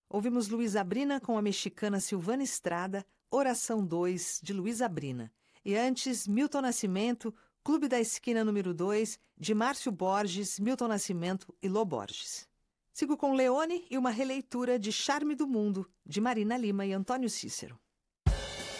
Ouvimos Luiz Abrina com a mexicana Silvana Estrada, Oração 2, de Luiz Abrina. E antes, Milton Nascimento, Clube da Esquina número 2, de Márcio Borges, Milton Nascimento e Lô Borges. Sigo com Leone e uma releitura de Charme do Mundo, de Marina Lima e Antônio Cícero.